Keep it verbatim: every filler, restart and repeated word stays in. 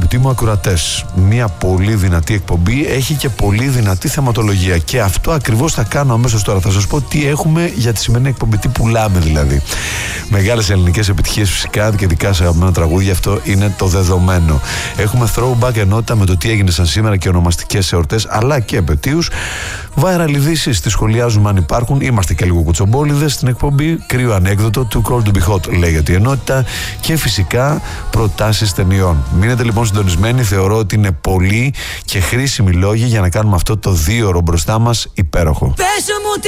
Αγαπητοί μου ακροατές, μια πολύ δυνατή εκπομπή έχει και πολύ δυνατή θεματολογία. Και αυτό ακριβώς θα κάνω αμέσως τώρα. Θα σας πω τι έχουμε για τη σημερινή εκπομπή, τι πουλάμε δηλαδή. Μεγάλες ελληνικές επιτυχίες φυσικά και δικά σε αγαπημένα τραγούδια, αυτό είναι το δεδομένο. Έχουμε throwback ενότητα με το τι έγινε σαν σήμερα και ονομαστικές εορτές, αλλά και επετείους. Viral ειδήσεις, τις σχολιάζουμε αν υπάρχουν. Είμαστε και λίγο κουτσομπόλιδες στην εκπομπή. Κρύο ανέκδοτο, too cold to be hot λέγεται η ενότητα. Και φυσικά προτάσεις ταινιών. Μείνετε λοιπόν συντονισμένοι. Θεωρώ ότι είναι πολλοί και χρήσιμοι λόγοι για να κάνουμε αυτό το δύο ώρο μπροστά μας υπέροχο.